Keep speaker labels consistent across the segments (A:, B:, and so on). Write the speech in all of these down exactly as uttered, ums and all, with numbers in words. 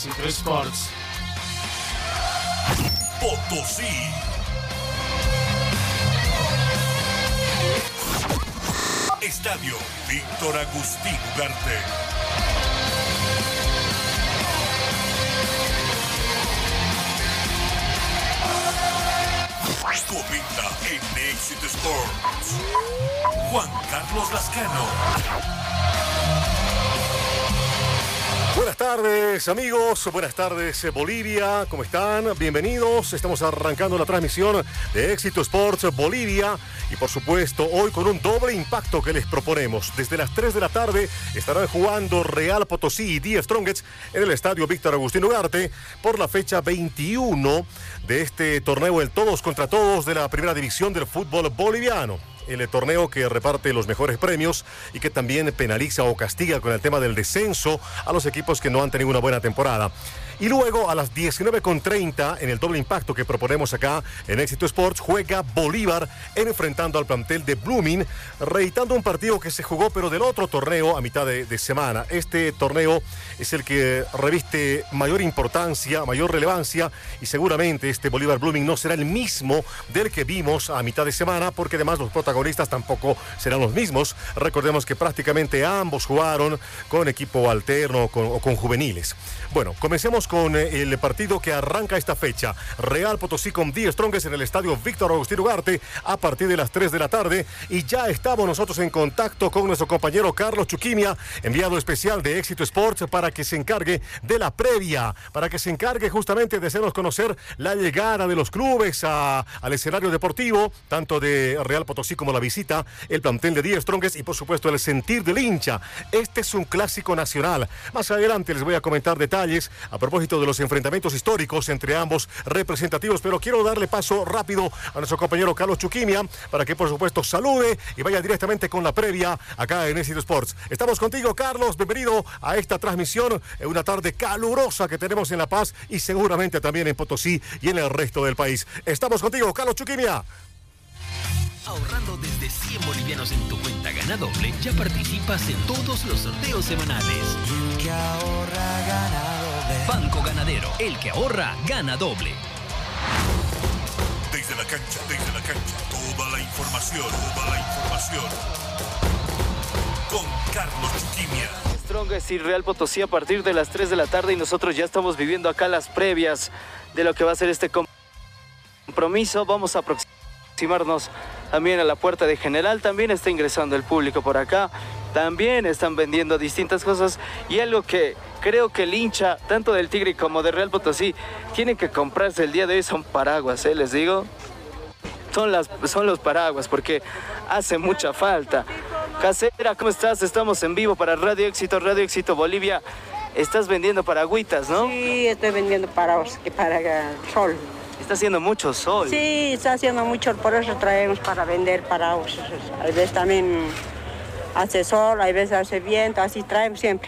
A: Éxito Sports.
B: Potosí. Estadio Víctor Agustín Ugarte. Comenta en Éxito Sports Juan Carlos Lascano.
C: Buenas tardes, amigos. Buenas tardes, Bolivia. ¿Cómo están? Bienvenidos. Estamos arrancando la transmisión de Éxito Sports Bolivia. Y por supuesto, hoy con un doble impacto que les proponemos. Desde las tres de la tarde estarán jugando Real Potosí y The Strongest en el estadio Víctor Agustín Ugarte por la fecha veintiuno de este torneo, el todos contra todos de la primera división del fútbol boliviano. El torneo que reparte los mejores premios y que también penaliza o castiga con el tema del descenso a los equipos que no han tenido una buena temporada. Y luego a las diecinueve con treinta, en el doble impacto que proponemos acá en Éxito Sports, juega Bolívar enfrentando al plantel de Blooming, reeditando un partido que se jugó pero del otro torneo a mitad de, de semana. Este torneo es el que reviste mayor importancia, mayor relevancia, y seguramente este Bolívar Blooming no será el mismo del que vimos a mitad de semana, porque además los protagonistas tampoco serán los mismos. Recordemos que prácticamente ambos jugaron con equipo alterno con, o con juveniles. Bueno, comencemos con el partido que arranca esta fecha. Real Potosí con The Strongest en el estadio Víctor Agustín Ugarte a partir de las tres de la tarde. Y ya estamos nosotros en contacto con nuestro compañero Carlos Chuquimia, enviado especial de Éxito Sports, para que se encargue de la previa, para que se encargue justamente de hacernos conocer la llegada de los clubes a, al escenario deportivo, tanto de Real Potosí como la visita, el plantel de The Strongest y por supuesto el sentir del hincha. Este es un clásico nacional. Más adelante les voy a comentar detalles a propósito de los enfrentamientos históricos entre ambos representativos, pero quiero darle paso rápido a nuestro compañero Carlos Chuquimia para que por supuesto salude y vaya directamente con la previa acá en Éxito Sports. Estamos contigo, Carlos, bienvenido a esta transmisión en una tarde calurosa que tenemos en La Paz y seguramente también en Potosí y en el resto del país. Estamos contigo, Carlos Chuquimia.
D: Ahorrando desde cien bolivianos en tu cuenta Gana Doble, ya participas en todos los sorteos semanales.
E: El que ahorra gana doble.
D: Banco Ganadero, el que ahorra gana doble.
B: Desde la cancha, desde la cancha, toda la información, toda la información. Con Carlos Chuquimia.
F: Strongest y Real Potosí a partir de las tres de la tarde, y nosotros ya estamos viviendo acá las previas de lo que va a ser este compromiso. Vamos a aproximarnos también a la puerta de General. También está ingresando el público por acá. También están vendiendo distintas cosas, y algo que creo que el hincha tanto del Tigre como de Real Potosí tiene que comprarse el día de hoy son paraguas, ¿eh? Les digo, son, las, son los paraguas, porque hace mucha falta. Casera, ¿cómo estás? Estamos en vivo para Radio Éxito, Radio Éxito Bolivia. Estás vendiendo paragüitas, ¿no?
G: Sí, estoy vendiendo paraguas, que para el sol.
F: Está haciendo mucho sol.
G: Sí, está haciendo mucho, por eso traemos para vender paraguas. A veces también hace sol, a veces hace viento, así traemos siempre.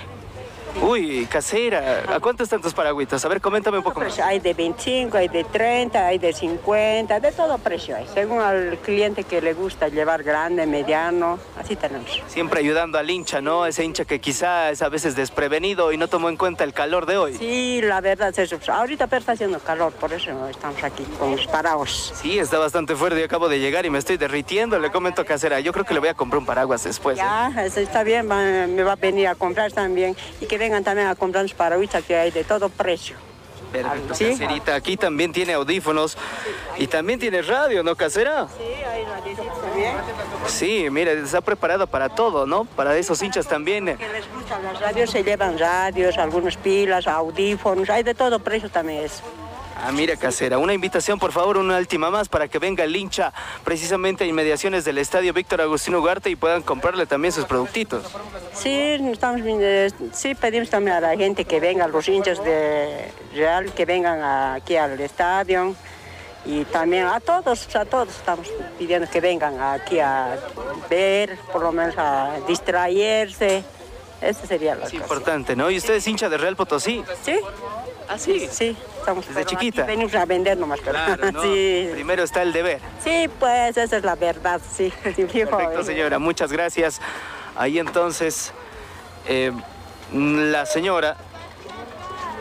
F: Uy, Casera, ¿a cuánto están tus paragüitas? A ver, coméntame un poco más.
G: Hay de veinticinco, hay de treinta, hay de cincuenta, de todo precio hay. Según al cliente que le gusta llevar grande, mediano, así tenemos.
F: Siempre ayudando al hincha, ¿no? Ese hincha que quizá es a veces desprevenido y no tomó en cuenta el calor de hoy.
G: Sí, la verdad es eso. Ahorita pero está haciendo calor, por eso estamos aquí con los paraguas.
F: Sí, está bastante fuerte. Yo acabo de llegar y me estoy derritiendo. Le comento a Casera, yo creo que le voy a comprar un paraguas después.
G: Ya, ¿eh? Está bien, va, me va a venir a comprar también. Y que vengan también a comprar los paraguas, que hay de todo precio.
F: Perfecto,
G: ¿Sí?
F: Caserita. Aquí también tiene audífonos y también tiene radio, ¿no, Casera?
G: Sí, hay radiecitos también.
F: Sí, mire, está preparado para todo, ¿no? Para esos hinchas también.
G: Que les gustan las radios, se llevan radios, algunas pilas, audífonos, hay de todo precio también eso.
F: Ah, mira, Casera, una invitación, por favor, una última más para que venga el hincha precisamente a inmediaciones del estadio Víctor Agustín Ugarte y puedan comprarle también sus productitos.
G: Sí, estamos, sí, pedimos también a la gente que venga, los hinchas de Real, que vengan aquí al estadio, y también a todos, a todos estamos pidiendo que vengan aquí a ver, por lo menos a distraerse. Eso sería lo
F: Es importante, ¿no? ¿Y usted es hincha de Real Potosí?
G: Sí.
F: ¿Ah, sí?
G: Sí, estamos
F: desde chiquita.
G: Venimos a vender nomás.
F: Claro, ¿no?
G: Sí.
F: Primero está el deber.
G: Sí, pues esa es la verdad, sí.
F: Perfecto, señora, muchas gracias. Ahí entonces, eh, la señora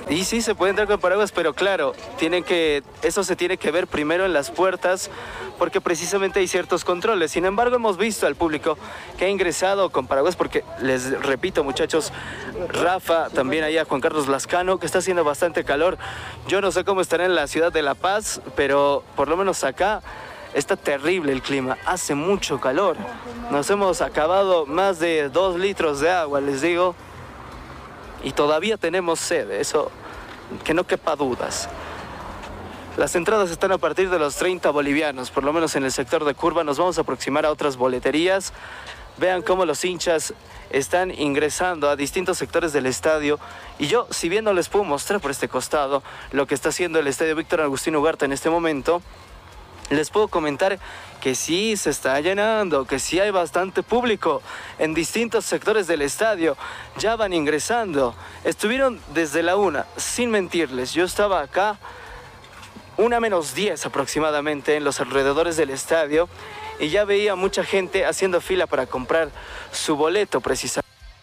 F: Y sí, se puede entrar con paraguas, pero claro, tienen que, eso se tiene que ver primero en las puertas, porque precisamente hay ciertos controles. Sin embargo, hemos visto al público que ha ingresado con paraguas, porque les repito, muchachos, Rafa, también allá Juan Carlos Lascano, que está haciendo bastante calor. Yo no sé cómo estará en la ciudad de La Paz, pero por lo menos acá está terrible el clima, hace mucho calor. Nos hemos acabado más de dos litros de agua, les digo. Y todavía tenemos sed, eso que no quepa dudas. Las entradas están a partir de los treinta bolivianos, por lo menos en el sector de curva. Nos vamos a aproximar a otras boleterías. Vean cómo los hinchas están ingresando a distintos sectores del estadio. Y yo, si bien no les puedo mostrar por este costado lo que está haciendo el estadio Víctor Agustín Ugarte en este momento, les puedo comentar que sí se está llenando, que sí hay bastante público en distintos sectores del estadio. Ya van ingresando. Estuvieron desde la una, sin mentirles. Yo estaba acá, una menos diez aproximadamente, en los alrededores del estadio, y ya veía mucha gente haciendo fila para comprar su boleto precisamente.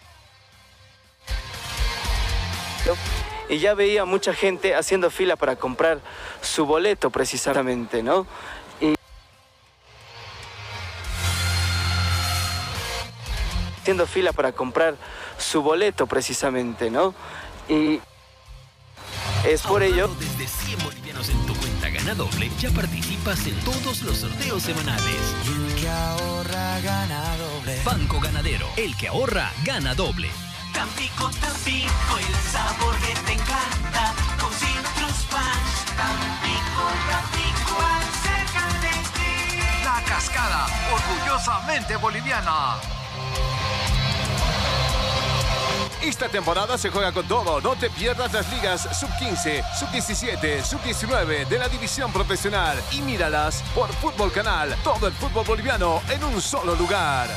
F: Y ya veía mucha gente haciendo fila para comprar su boleto precisamente, ¿no? Y haciendo fila para comprar su boleto precisamente, ¿no? Y es por ello...
D: Desde cien bolivianos en tu cuenta Gana Doble, ya participas en todos los sorteos semanales.
E: El que ahorra gana doble.
D: Banco Ganadero, el que ahorra, gana doble.
A: Tampico, Tampico, el sabor que te encanta, con Citrus Punch. Tampico, Tampico, cerca de ti.
H: La Cascada, orgullosamente boliviana. Esta temporada se juega con todo. No te pierdas las ligas sub quince, sub diecisiete, sub diecinueve de la división profesional y míralas por Fútbol Canal. Todo el fútbol boliviano en un solo lugar.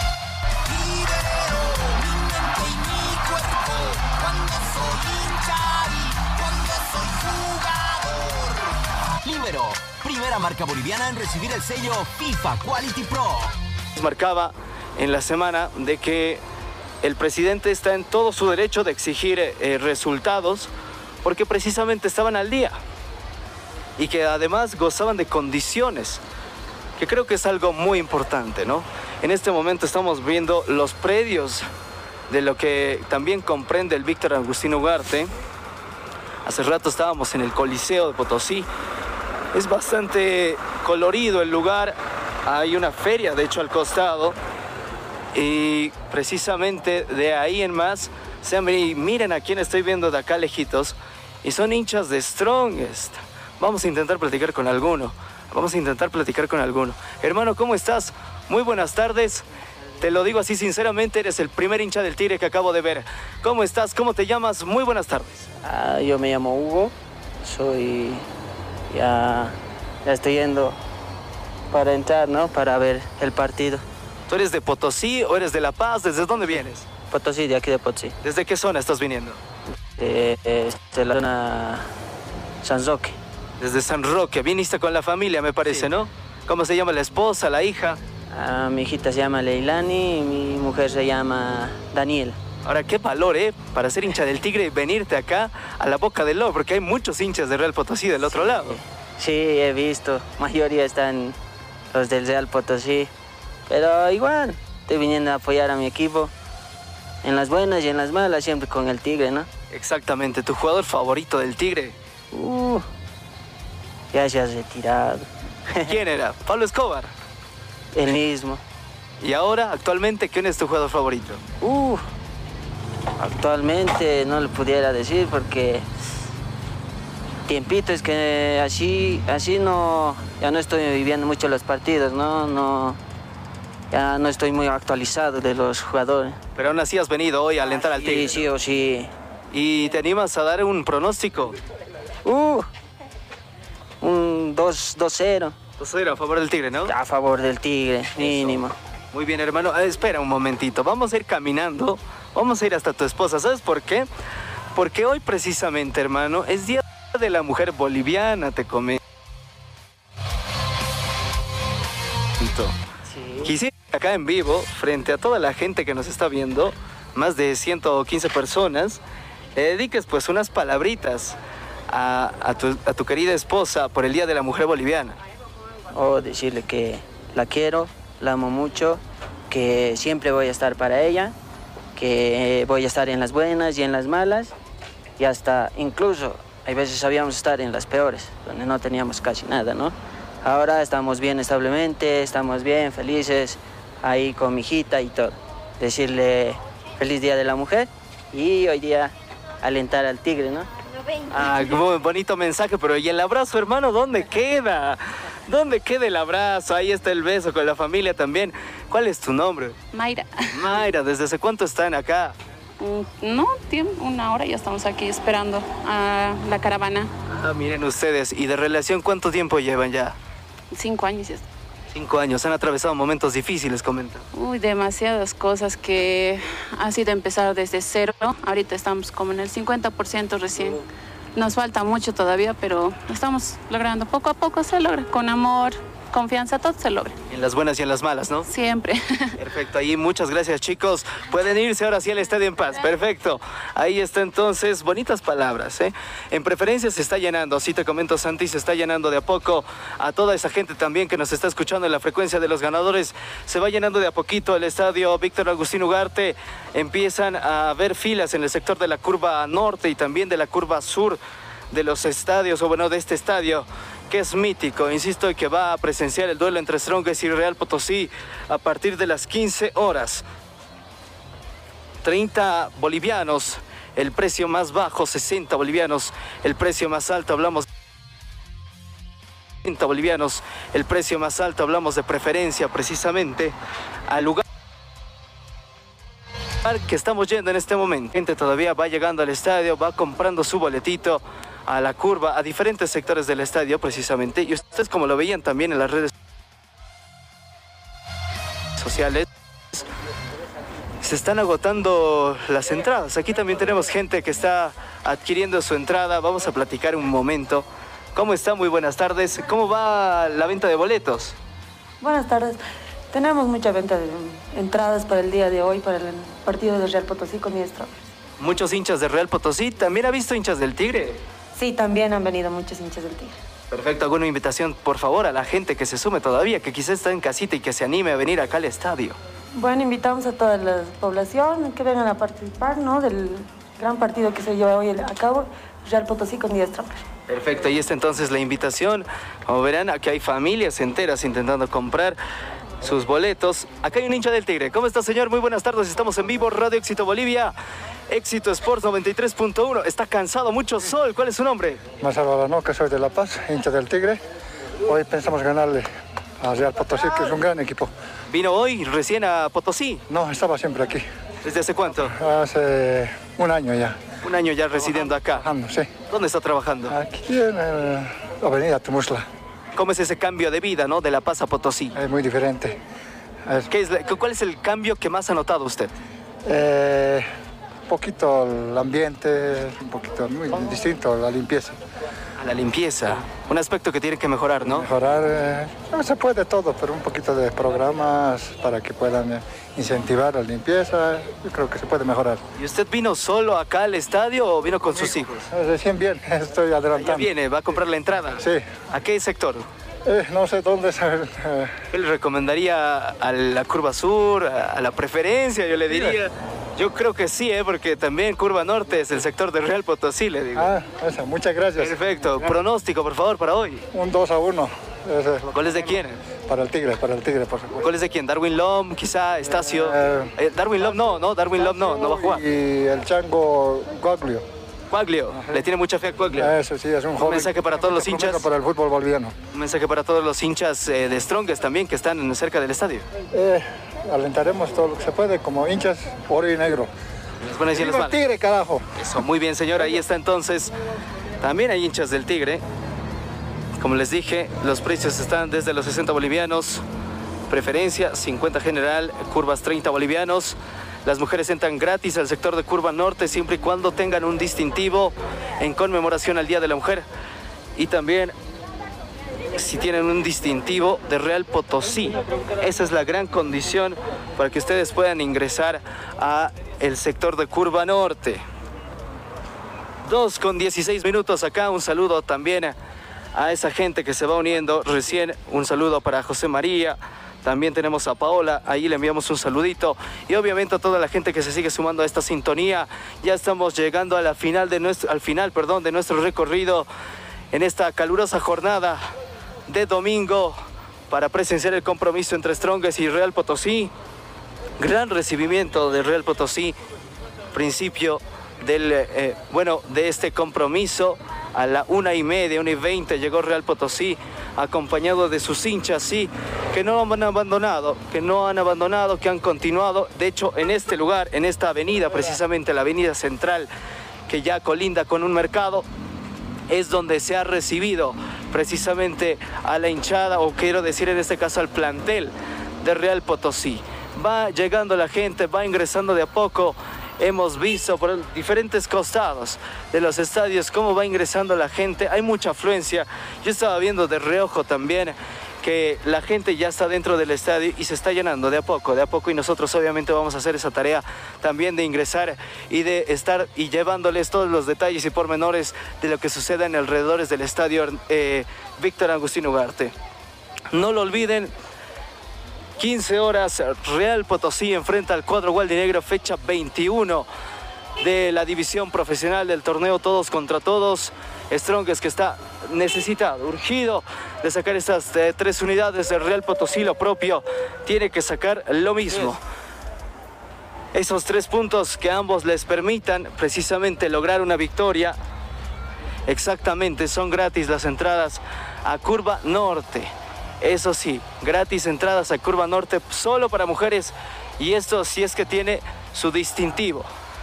I: Libero, primera marca boliviana en recibir el sello FIFA Quality Pro.
F: Marcaba en la semana de que el presidente está en todo su derecho de exigir eh, resultados, porque precisamente estaban al día y que además gozaban de condiciones, que creo que es algo muy importante, ¿no? En este momento estamos viendo los predios de lo que también comprende el Víctor Agustín Ugarte. Hace rato estábamos en el Coliseo de Potosí. Es bastante colorido el lugar. Hay una feria, de hecho, al costado. Y precisamente de ahí en más, se miren a quién estoy viendo de acá lejitos. Y son hinchas de Strongest. Vamos a intentar platicar con alguno. Vamos a intentar platicar con alguno. Hermano, ¿cómo estás? Muy buenas tardes. Te lo digo así sinceramente, eres el primer hincha del Tigre que acabo de ver. ¿Cómo estás? ¿Cómo te llamas? Muy buenas tardes.
J: Ah, yo me llamo Hugo. Soy... Ya, ya estoy yendo para entrar, ¿no? Para ver el partido.
F: ¿Tú eres de Potosí o eres de La Paz? ¿Desde dónde vienes?
J: Potosí, de aquí de Potosí.
F: ¿Desde qué zona estás viniendo?
J: De, de la zona San Roque.
F: Desde San Roque. Viniste con la familia, me parece, sí, ¿no? ¿Cómo se llama la esposa, la hija?
J: Ah, mi hijita se llama Leilani y mi mujer se llama Daniel.
F: Ahora, qué valor, ¿eh? Para ser hincha del Tigre y venirte acá a la Boca del Lobo, porque hay muchos hinchas de Real Potosí del otro
J: sí,
F: lado.
J: Sí, he visto. Mayoría están los del Real Potosí. Pero igual, estoy viniendo a apoyar a mi equipo. En las buenas y en las malas, siempre con el Tigre, ¿no?
F: Exactamente. ¿Tu jugador favorito del Tigre?
J: Uh, ya se ha retirado.
F: ¿Quién era? Pablo Escobar.
J: El mismo.
F: ¿Y ahora, actualmente, quién es tu jugador favorito?
J: Uh, actualmente no lo pudiera decir porque tiempito es que así, así no, ya no estoy viviendo mucho los partidos, ¿no? No, ya no estoy muy actualizado de los jugadores.
F: Pero aún así has venido hoy a alentar al Tigre.
J: Sí, sí o sí.
F: ¿Y te animas a dar un pronóstico?
J: Uh, un dos cero.
F: dos cero a favor del Tigre, ¿no?
J: A favor del Tigre, mínimo.
F: Eso. Muy bien, hermano. Eh, espera un momentito. Vamos a ir caminando. Vamos a ir hasta tu esposa. ¿Sabes por qué? Porque hoy precisamente, hermano, es Día de la Mujer Boliviana, te comento. Sí. Quisiera acá en vivo, frente a toda la gente que nos está viendo, más de ciento quince personas, le dediques pues unas palabritas a, a, tu, a tu querida esposa por el Día de la Mujer Boliviana.
J: O decirle que la quiero, la amo mucho, que siempre voy a estar para ella, que voy a estar en las buenas y en las malas, y hasta incluso hay veces sabíamos estar en las peores, donde no teníamos casi nada, ¿no? Ahora estamos bien establemente, estamos bien, felices, ahí con mi hijita y todo. Decirle feliz Día de la Mujer y hoy día alentar al tigre, ¿no?
F: Ah, muy bonito mensaje, pero ¿y el abrazo, hermano? ¿Dónde queda? ¿Dónde queda el abrazo? Ahí está el beso con la familia también. ¿Cuál es tu nombre?
K: Mayra.
F: Mayra, ¿desde hace cuánto están acá?
K: No, tiene una hora ya estamos aquí esperando a la caravana.
F: Ah, miren ustedes, ¿y de relación cuánto tiempo llevan ya?
K: Cinco años ya.
F: Cinco años, han atravesado momentos difíciles, comentan.
K: Uy, demasiadas cosas que ha sido empezar desde cero. Ahorita estamos como en el cincuenta por ciento recién. Nos falta mucho todavía, pero estamos logrando. Poco a poco se logra, con amor, confianza, todo se logra.
F: En las buenas y en las malas, ¿no?
K: Siempre.
F: Perfecto, ahí muchas gracias, chicos. Pueden irse ahora sí al estadio en paz. Perfecto. Ahí está entonces, bonitas palabras, ¿eh? En preferencia se está llenando, así te comento, Santi, se está llenando de a poco. A toda esa gente también que nos está escuchando en la frecuencia de los ganadores, se va llenando de a poquito el estadio Víctor Agustín Ugarte. Empiezan a haber filas en el sector de la curva norte y también de la curva sur de los estadios, o bueno, de este estadio, que es mítico, insisto, y que va a presenciar el duelo entre Strongest y Real Potosí a partir de las quince horas. treinta bolivianos, el precio más bajo, sesenta bolivianos, el precio más alto, hablamos de sesenta bolivianos, el precio más alto, hablamos de preferencia precisamente al lugar que estamos yendo en este momento. Gente todavía va llegando al estadio, va comprando su boletito a la curva, a diferentes sectores del estadio precisamente, y ustedes como lo veían también en las redes sociales, se están agotando las entradas. Aquí también tenemos gente que está adquiriendo su entrada, vamos a platicar un momento. ¿Cómo está? Muy buenas tardes. ¿Cómo va la venta de boletos?
L: Buenas tardes. Tenemos mucha venta de entradas para el día de hoy, para el partido de Real Potosí con Strongest.
F: Muchos hinchas de Real Potosí, ¿también ha visto hinchas del Tigre?
L: Sí, también han venido muchos hinchas del Tigre.
F: Perfecto, alguna invitación, por favor, a la gente que se sume todavía, que quizás está en casita y que se anime a venir acá al estadio.
L: Bueno, invitamos a toda la población que vengan a participar, ¿no?, del gran partido que se lleva hoy a cabo, Real Potosí con Strongest.
F: Perfecto, ahí está entonces la invitación. Como verán, aquí hay familias enteras intentando comprar sus boletos. Acá hay un hincha del Tigre. ¿Cómo está, señor? Muy buenas tardes. Estamos en vivo, Radio Éxito Bolivia, Éxito Sports noventa y tres punto uno. Está cansado, mucho sol. ¿Cuál es su nombre?
M: Marcelo Alanoca, soy de La Paz, hincha del Tigre. Hoy pensamos ganarle a Real Potosí, que es un gran equipo.
F: ¿Vino hoy recién a Potosí?
M: No, estaba siempre aquí.
F: ¿Desde hace cuánto?
M: Hace un año ya.
F: Un año ya residiendo acá.
M: Trabajando, sí.
F: ¿Dónde está trabajando?
M: Aquí en la avenida Tumusla.
F: ¿Cómo es ese cambio de vida, no, de La Paz a Potosí?
M: Es muy diferente. Es...
F: ¿Qué es, ¿Cuál es el cambio que más ha notado usted?
M: Eh, un poquito el ambiente, un poquito muy distinto, la limpieza.
F: A la limpieza, un aspecto que tiene que mejorar, ¿no?
M: Mejorar, eh, no se puede todo, pero un poquito de programas para que puedan eh, incentivar la limpieza, yo creo que se puede mejorar.
F: ¿Y usted vino solo acá al estadio o vino con sus hijos?
M: Recién bien, estoy adelantando.
F: ¿Ya viene? ¿Va a comprar la entrada?
M: Sí.
F: ¿A qué sector?
M: Eh, no sé dónde saber. Eh.
F: ¿Qué le recomendaría a la curva sur, a la preferencia, yo le diría? Yo creo que sí, ¿eh? Porque también curva norte es el sector de Real Potosí, le digo.
M: Ah, esa, muchas gracias.
F: Perfecto. Pronóstico, por favor, para hoy.
M: Un dos a uno.
F: ¿Cuál es de quién?
M: Para el Tigre, para el Tigre, por supuesto.
F: ¿Cuál es de quién? ¿Darwin Lom, quizá? ¿Estacio? Eh, eh, Darwin Lom no, no, Darwin Lom no, no va a jugar.
M: Y el Chango Guaglio.
F: Guaglio, le tiene mucha fe a Guaglio.
M: Eso sí, es un joven.
F: Un mensaje para todos los hinchas.
M: Para el fútbol boliviano.
F: Un mensaje para todos los hinchas eh, de Strongest también que están cerca del estadio.
M: Eh, alentaremos todo lo que se puede como hinchas oro y negro.
F: Las buenas y las malas.
M: Tigre, carajo.
F: Eso, muy bien, señor. Ahí está entonces. También hay hinchas del Tigre. Como les dije, los precios están desde los sesenta bolivianos, preferencia cincuenta general, curvas treinta bolivianos. Las mujeres entran gratis al sector de curva norte siempre y cuando tengan un distintivo en conmemoración al Día de la Mujer. Y también si tienen un distintivo de Real Potosí. Esa es la gran condición para que ustedes puedan ingresar a el sector de curva norte. dos con dieciséis minutos acá. Un saludo también a, a esa gente que se va uniendo recién. Un saludo para José María. También tenemos a Paola, ahí le enviamos un saludito. Y obviamente a toda la gente que se sigue sumando a esta sintonía. Ya estamos llegando a la final de nuestro, al final perdón, de nuestro recorrido en esta calurosa jornada de domingo para presenciar el compromiso entre Strongest y Real Potosí. Gran recibimiento de Real Potosí. Principio del, eh, bueno, de este compromiso. A la una y media, una y veinte llegó Real Potosí, acompañado de sus hinchas, sí, que no han abandonado, que no han abandonado, que han continuado. De hecho, en este lugar, en esta avenida, precisamente la avenida central, que ya colinda con un mercado, es donde se ha recibido precisamente a la hinchada, o quiero decir en este caso al plantel de Real Potosí. Va llegando la gente, va ingresando de a poco. Hemos visto por diferentes costados de los estadios cómo va ingresando la gente. Hay mucha afluencia. Yo estaba viendo de reojo también que la gente ya está dentro del estadio y se está llenando de a poco, de a poco. Y nosotros obviamente vamos a hacer esa tarea también de ingresar y de estar y llevándoles todos los detalles y pormenores de lo que suceda en alrededores del estadio eh, Víctor Agustín Ugarte. No lo olviden. quince horas, Real Potosí enfrenta al cuadro gualdinegro, fecha veintiuno de la división profesional del torneo Todos contra Todos. Strongest, que está necesitado, urgido de sacar estas eh, tres unidades del Real Potosí, lo propio, tiene que sacar lo mismo. Esos tres puntos que a ambos les permitan precisamente lograr una victoria. Exactamente, son gratis las entradas a Curva Norte. Eso sí, gratis entradas a Curva Norte solo para mujeres, y esto sí es que tiene su distintivo.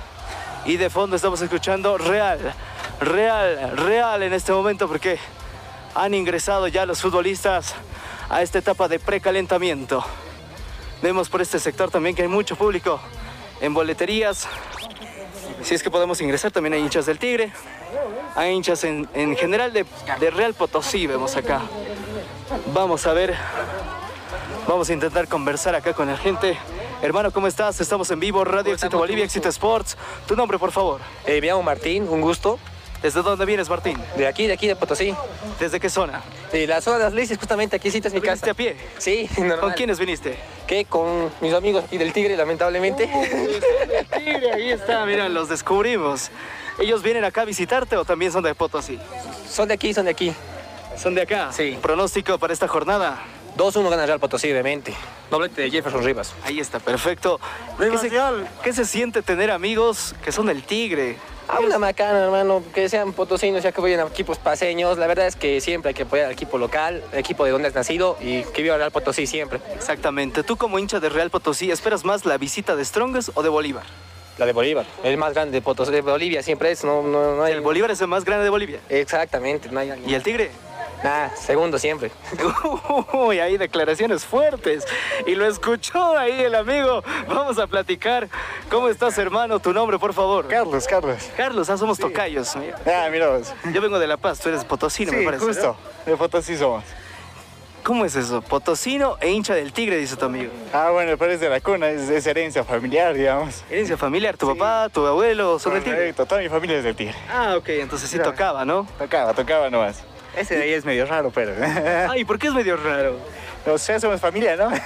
F: Y de fondo estamos escuchando Real, Real, Real en este momento, porque han ingresado ya los futbolistas a esta etapa de precalentamiento. Vemos por este sector también que hay mucho público en boleterías. Si es que podemos ingresar, también hay hinchas del Tigre, hay hinchas en, en general de, de Real Potosí, vemos acá. Vamos a ver, vamos a intentar conversar acá con la gente. Hermano, ¿cómo estás? Estamos en vivo, Radio Éxito Bolivia, Éxito Sports. Tu nombre, por favor.
N: Eh, me llamo Martín, un gusto.
F: ¿Desde dónde vienes, Martín?
N: De aquí, de aquí, de Potosí.
F: ¿Desde qué zona?
N: De la zona de las Lices, justamente aquí, sí, es mi casa.
F: ¿Viniste a pie?
N: Sí, normal.
F: ¿Con quiénes viniste?
N: ¿Qué? Con mis amigos aquí del Tigre, lamentablemente.
F: Uh, el Tigre, ahí está, mira, los descubrimos. ¿Ellos vienen acá a visitarte o también son de Potosí?
N: Son de aquí, son de aquí.
F: ¿Son de acá?
N: Sí.
F: ¿Pronóstico para esta jornada?
N: dos uno gana Real Potosí, obviamente. Doblete de Jefferson Rivas.
F: Ahí está, perfecto. ¿Qué se, ¿Qué se siente tener amigos que son del Tigre?
N: Ah, una macana, hermano, que sean potosinos, ya que vayan a equipos paseños. La verdad es que siempre hay que apoyar al equipo local, el equipo de donde has nacido, y que viva Real Potosí siempre.
F: Exactamente. Tú, como hincha de Real Potosí, ¿esperas más la visita de Strongest o de Bolívar?
N: La de Bolívar, el más grande de Potosí, de Bolivia siempre es, no, no, no hay...
F: ¿El Bolívar es el más grande de Bolivia?
N: Exactamente, no hay...
F: ¿Y el Tigre?
N: Nah, segundo siempre.
F: Uy, hay declaraciones fuertes. Y lo escuchó ahí el amigo. Vamos a platicar. ¿Cómo estás, hermano? Tu nombre, por favor.
O: Carlos, Carlos.
F: Carlos, ah, somos sí. tocayos.
O: Ah, mira vos.
F: Yo vengo de La Paz, tú eres potosino,
O: sí,
F: me parece.
O: Justo, ¿no? De Potosí somos.
F: ¿Cómo es eso? Potosino e hincha del Tigre, dice tu amigo.
O: Ah, bueno, pero es de la cuna, es, es herencia familiar, digamos.
F: ¿Herencia familiar? ¿Tu sí. papá, tu abuelo son
O: Correcto,
F: del Tigre?
O: Toda mi familia es del Tigre.
F: Ah, ok, entonces sí, sí tocaba, ¿no?
O: Tocaba, tocaba nomás. Ese de ahí es medio raro, pero...
F: Ay, ¿por qué es medio raro?
O: O sea, somos familia, ¿no?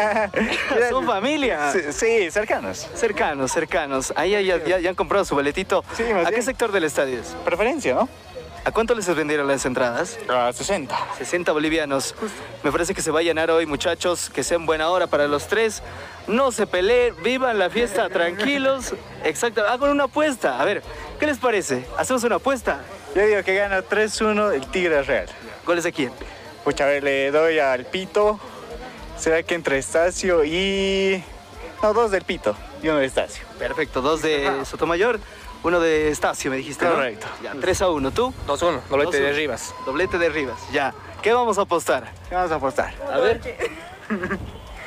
F: ¿Son familia?
O: Sí, sí, cercanos.
F: Cercanos, cercanos. Ahí ya, ya, ya han comprado su boletito.
O: Sí,
F: ¿A
O: bien.
F: qué sector del estadio es?
O: Preferencia, ¿no?
F: ¿A cuánto les vendieron las entradas?
O: A sesenta.
F: sesenta bolivianos. Me parece que se va a llenar hoy, muchachos. Que sea en buena hora para los tres. No se peleen, vivan la fiesta tranquilos. Exacto. Hagan una apuesta. A ver, ¿qué les parece? ¿Hacemos una apuesta?
O: Yo digo que gana tres uno el Tigre Real.
F: ¿Goles de quién?
O: Pucha, a ver, le doy al Pito. ¿Será que entre Estacio y...? No, dos del Pito y uno de Estacio.
F: Perfecto, dos de Sotomayor, uno de Estacio, me dijiste, ¿no?
O: Correcto.
F: Ya, tres a uno. ¿Tú?
N: dos uno, doblete de Rivas.
F: Doblete de Rivas, ya. ¿Qué vamos a apostar?
O: ¿Qué vamos a apostar?
F: A ver.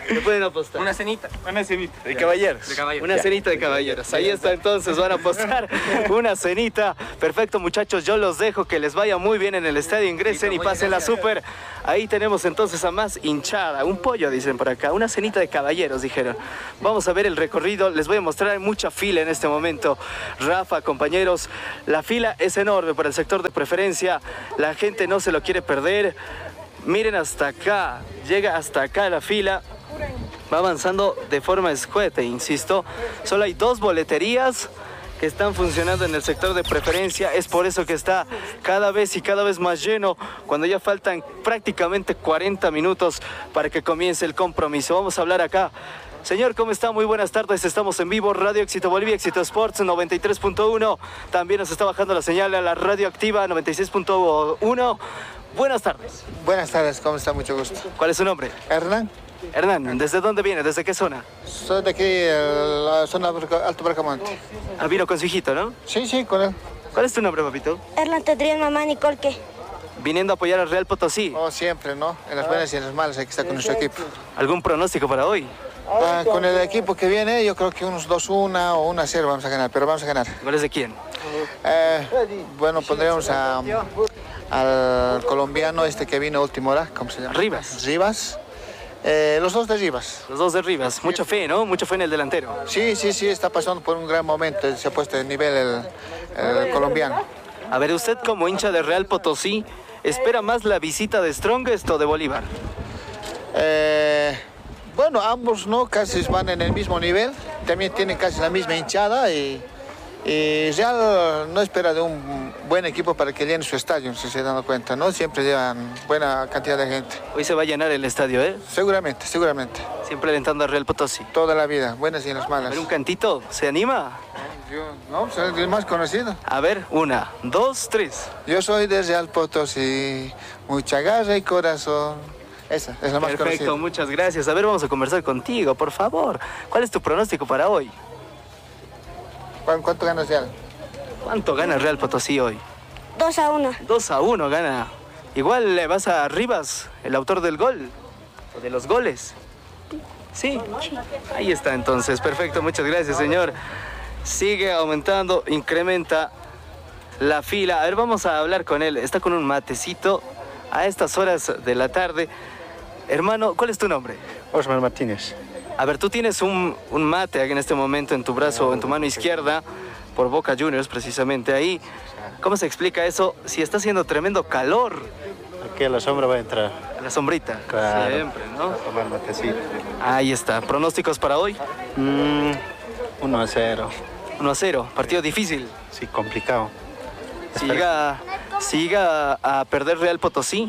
F: ¿Le pueden apostar?
N: Una cenita.
O: Una cenita de caballeros.
N: De caballeros.
F: Una cenita de caballeros. Ahí está, entonces van a apostar una cenita. Perfecto, muchachos, yo los dejo, que les vaya muy bien en el estadio. Ingresen y pasen la súper. Ahí tenemos entonces a más hinchada. Un pollo, dicen por acá. Una cenita de caballeros, dijeron. Vamos a ver el recorrido. Les voy a mostrar, hay mucha fila en este momento. Rafa, compañeros, la fila es enorme para el sector de preferencia. La gente no se lo quiere perder. Miren hasta acá. Llega hasta acá la fila. Va avanzando de forma escueta, insisto. Solo hay dos boleterías que están funcionando en el sector de preferencia. Es por eso que está cada vez y cada vez más lleno, cuando ya faltan prácticamente cuarenta minutos para que comience el compromiso. Vamos a hablar acá. Señor, ¿cómo está? Muy buenas tardes. Estamos en vivo, Radio Éxito Bolivia, Éxito Sports noventa y tres punto uno. También nos está bajando la señal a la Radio Activa noventa y seis punto uno. Buenas tardes.
P: Buenas tardes, ¿cómo está? Mucho gusto.
F: ¿Cuál es su nombre?
P: Hernán.
F: Hernán, ¿desde dónde viene? ¿Desde qué zona?
P: Soy de aquí, la zona Alto Bracamonte.
F: Ah, vino con su hijito, ¿no?
P: Sí, sí, con él.
F: ¿Cuál es tu nombre, papito?
Q: Erlan tendría mamá Nicole, ¿qué?
F: Viniendo a apoyar al Real Potosí.
P: Oh, siempre, ¿no? En las buenas y en las malas hay que estar con nuestro equipo.
F: ¿Algún pronóstico para hoy?
P: Ah, con el equipo que viene, yo creo que unos dos uno o uno cero vamos a ganar, pero vamos a ganar.
F: ¿Goles de quién?
P: Eh, bueno, pondríamos a, al colombiano este que vino a última hora, ¿cómo se llama?
F: Rivas.
P: Rivas. Eh, los dos de Rivas.
F: Los dos de Rivas. Mucha fe, ¿no? Mucha fe en el delantero.
P: Sí, sí, sí, está pasando por un gran momento. Se ha puesto de nivel el, el colombiano.
F: A ver, usted como hincha de Real Potosí, ¿espera más la visita de Strongest o de Bolívar?
P: Eh, bueno, ambos no, casi van en el mismo nivel. También tienen casi la misma hinchada y, y Real no espera de un buen equipo para que llene su estadio, si se dan cuenta, ¿no? Siempre llevan buena cantidad de gente.
F: Hoy se va a llenar el estadio, ¿eh?
P: Seguramente, seguramente.
F: Siempre alentando a Real Potosí.
P: Toda la vida, buenas y las malas.
F: A ver, un cantito, ¿se anima?
P: Yo, no, soy el más conocido.
F: A ver, una, dos, tres.
P: Yo soy de Real Potosí, mucha garra y corazón. Esa es la más
F: Perfecto,
P: conocida.
F: muchas gracias. A ver, vamos a conversar contigo, por favor. ¿Cuál es tu pronóstico para hoy?
P: ¿Cuánto gana Real?
F: ¿Cuánto gana Real Potosí hoy?
Q: dos a uno.
F: dos a uno gana. Igual le vas a Rivas, el autor del gol, o de los goles. Sí, ahí está entonces. Perfecto, muchas gracias, señor. Sigue aumentando, incrementa la fila. A ver, vamos a hablar con él. Está con un matecito a estas horas de la tarde. Hermano, ¿cuál es tu nombre?
R: Osmar Martínez.
F: A ver, tú tienes un, un mate aquí en este momento en tu brazo, en tu mano izquierda, por Boca Juniors precisamente ahí. ¿Cómo se explica eso si está haciendo tremendo calor?
R: Aquí a la sombra va a entrar.
F: A la sombrita.
R: Claro.
F: Siempre, ¿no?
R: A tomar matecito.
F: Ahí está. ¿Pronósticos para hoy?
R: Mm, uno a cero.
F: uno a cero. Partido difícil.
R: Sí, complicado.
F: Si llega, si llega a perder Real Potosí.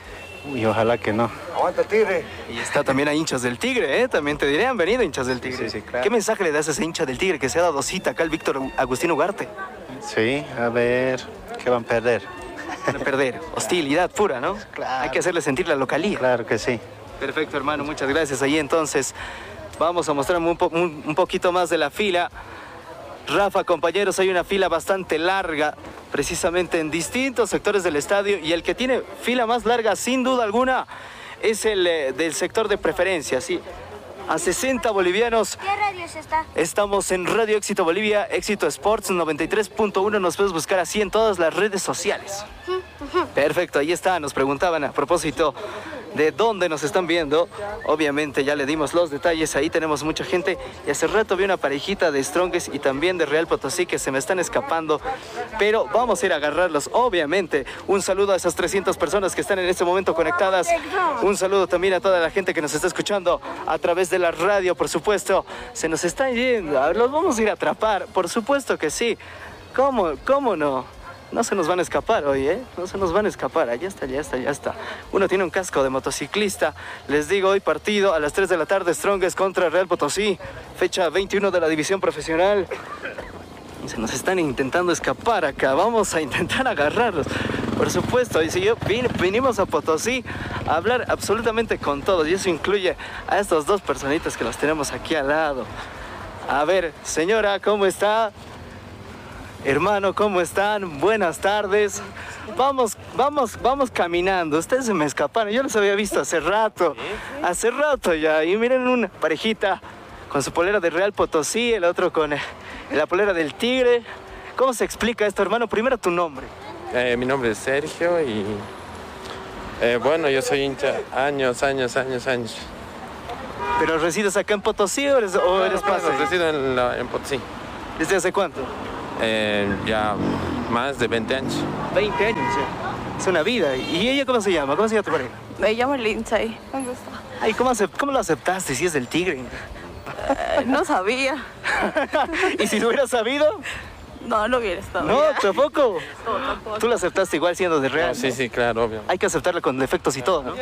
R: Y ojalá que no.
P: Aguanta, Tigre.
F: Y está también a hinchas del Tigre, ¿eh? También te diré, han venido hinchas del Tigre.
R: Sí, sí, claro.
F: ¿Qué mensaje le das a ese hincha del Tigre que se ha dado cita acá al Víctor Agustín Ugarte?
R: Sí, a ver, ¿qué van a perder?
F: Van a perder. Hostilidad pura, ¿no?
R: Claro.
F: Hay que hacerle sentir la localía.
R: Claro que sí.
F: Perfecto, hermano, muchas gracias. Ahí entonces vamos a mostrar un, po un, un poquito más de la fila. Rafa, compañeros, hay una fila bastante larga, precisamente en distintos sectores del estadio, y el que tiene fila más larga, sin duda alguna, es el eh, del sector de preferencia, ¿sí? A sesenta bolivianos.
Q: ¿Qué radios está?
F: Estamos en Radio Éxito Bolivia, Éxito Sports noventa y tres punto uno, nos puedes buscar así en todas las redes sociales. Perfecto, ahí está, nos preguntaban a propósito de dónde nos están viendo. Obviamente ya le dimos los detalles, ahí tenemos mucha gente. Y hace rato vi una parejita de Strongest y también de Real Potosí que se me están escapando, pero vamos a ir a agarrarlos, obviamente. Un saludo a esas trescientas personas que están en este momento conectadas. Un saludo también a toda la gente que nos está escuchando a través de la radio, por supuesto. Se nos están yendo, a ver, los vamos a ir a atrapar, por supuesto que sí. ¿Cómo? ¿Cómo no? No se nos van a escapar hoy, ¿eh? No se nos van a escapar. Allá está, ya está, ya está. Uno tiene un casco de motociclista. Les digo, hoy partido a las tres de la tarde, Strongest contra Real Potosí. Fecha veintiuno de la división profesional. Y se nos están intentando escapar acá. Vamos a intentar agarrarlos. Por supuesto, y si yo vin, vinimos a Potosí a hablar absolutamente con todos. Y eso incluye a estas dos personitas que las tenemos aquí al lado. A ver, señora, ¿cómo está? Hermano, ¿cómo están? Buenas tardes. Vamos, vamos, vamos caminando. Ustedes se me escaparon. Yo los había visto hace rato. Hace rato ya. Y miren una parejita con su polera de Real Potosí, el otro con eh, la polera del Tigre. ¿Cómo se explica esto, hermano? Primero tu nombre.
S: Eh, mi nombre es Sergio y eh, bueno, yo soy hincha años, años, años, años.
F: ¿Pero resides acá en Potosí o eres, o eres
S: Claro,
F: pase?
S: resido en, la, en Potosí.
F: ¿Desde hace cuánto?
S: Eh, ya más de veinte años.
F: veinte años, ya. Es una vida. ¿Y ella cómo se llama? ¿Cómo se llama tu pareja?
T: Me llamo Lindsay. Me gusta.
F: Ay, ¿cómo, acep- ¿cómo lo aceptaste si es del Tigre?
T: Eh, no sabía.
F: ¿Y si lo hubieras sabido?
T: No, no hubiera estado.
F: No,
T: ya.
F: ¿tampoco?
T: No, tampoco.
F: Tú lo aceptaste igual siendo de Real.
S: No, sí,
F: ¿no?
S: sí, claro, obvio.
F: Hay que aceptarla con defectos y todo, ¿no?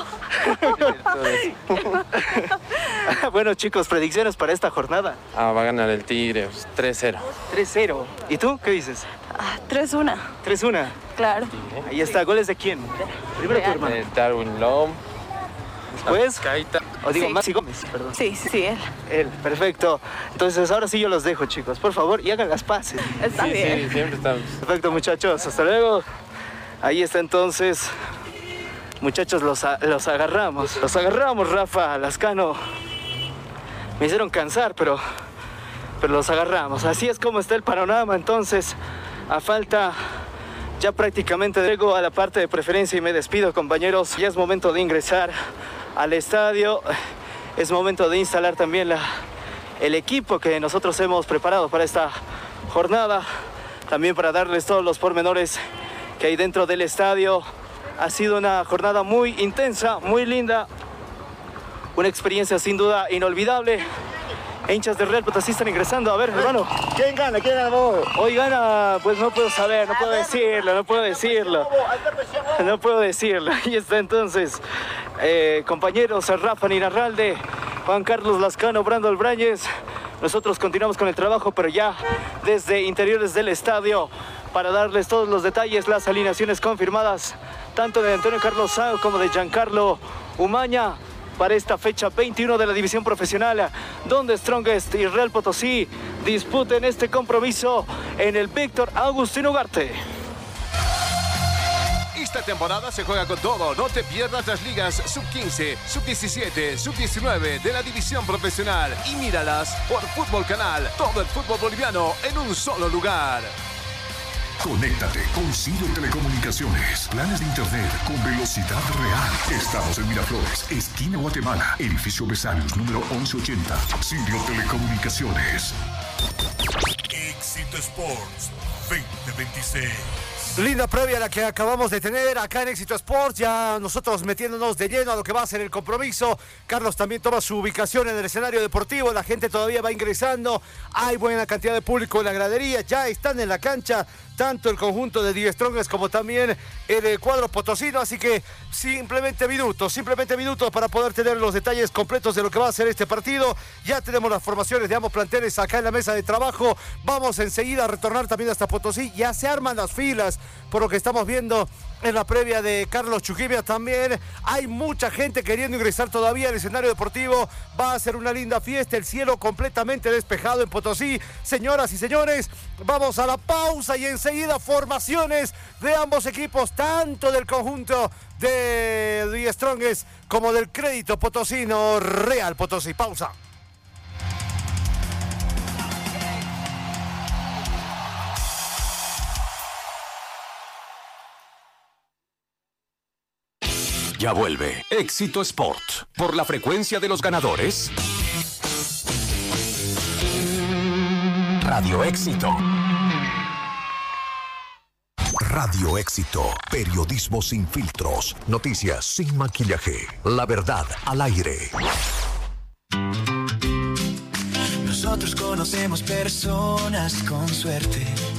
F: Bueno, chicos, predicciones para esta jornada.
S: Ah, va a ganar el Tigre, pues, tres cero.
F: tres cero. ¿Y tú qué dices?
T: Ah, tres uno.
F: tres uno.
T: Claro.
F: Ahí está. ¿Goles de quién? Primero tu hermano.
S: Eh, Darwin Lom.
F: Después.
S: Caita.
F: O digo,
T: Sí.
F: Maxi Gómez, perdón.
T: Sí, sí, sí, él.
F: Él, perfecto. Entonces, ahora sí yo los dejo, chicos. Por favor, y hagan las paces.
T: Está
S: Sí,
T: bien.
S: sí, siempre estamos.
F: Perfecto, muchachos. Hasta luego. Ahí está entonces. Muchachos, los, a- los agarramos. Los agarramos, Rafa, Lascano. Me hicieron cansar, pero, pero los agarramos. Así es como está el panorama. Entonces, a falta ya prácticamente llego a la parte de preferencia y me despido, compañeros. Ya es momento de ingresar al estadio. Es momento de instalar también la, el equipo que nosotros hemos preparado para esta jornada. También para darles todos los pormenores que hay dentro del estadio. Ha sido una jornada muy intensa, muy linda. Una experiencia sin duda inolvidable. Hinchas de Real Potosí están ingresando. A ver, hermano.
C: ¿Quién gana? ¿Quién gana vos?
F: Hoy gana, pues no puedo saber, no puedo decirlo, no puedo decirlo. No puedo decirlo. Ahí está entonces. Eh, compañeros, Rafa Ninarralde, Juan Carlos Lascano, Brando Albrañez. Nosotros continuamos con el trabajo, pero ya desde interiores del estadio, para darles todos los detalles, las alineaciones confirmadas, tanto de Antonio Carlos Sao como de Giancarlo Umaña, para esta fecha veintiuno de la división profesional, donde Strongest y Real Potosí disputen este compromiso en el Víctor Agustín Ugarte.
H: Esta temporada se juega con todo. No te pierdas las ligas sub quince, sub diecisiete, sub diecinueve de la división profesional y míralas por Fútbol Canal. Todo el fútbol boliviano en un solo lugar.
B: Conéctate con Sirio Telecomunicaciones. Planes de internet con velocidad real. Estamos en Miraflores, esquina Guatemala, edificio Besarios, número once ochenta. Sirio Telecomunicaciones. Éxito Sports veinte veintiséis.
C: Linda previa la que acabamos de tener acá en Éxito Sports, ya nosotros metiéndonos de lleno a lo que va a ser el compromiso. Carlos también toma su ubicación en el escenario deportivo, la gente todavía va ingresando, hay buena cantidad de público en la gradería, ya están en la cancha tanto el conjunto de Die Strongest como también el cuadro potosino, así que simplemente minutos, simplemente minutos para poder tener los detalles completos de lo que va a ser este partido. Ya tenemos las formaciones de ambos planteles acá en la mesa de trabajo, vamos enseguida a retornar también hasta Potosí, ya se arman las filas por lo que estamos viendo en la previa de Carlos Chuquimia. También hay mucha gente queriendo ingresar todavía al escenario deportivo, va a ser una linda fiesta, el cielo completamente despejado en Potosí. Señoras y señores, vamos a la pausa y enseguida formaciones de ambos equipos, tanto del conjunto de The Strongest como del Crédito Potosino Real Potosí. Pausa.
U: Ya vuelve Éxito Sport por la frecuencia de los ganadores. Radio Éxito.
B: Radio Éxito, periodismo sin filtros, noticias sin maquillaje, la verdad al aire.
E: Nosotros conocemos personas con suerte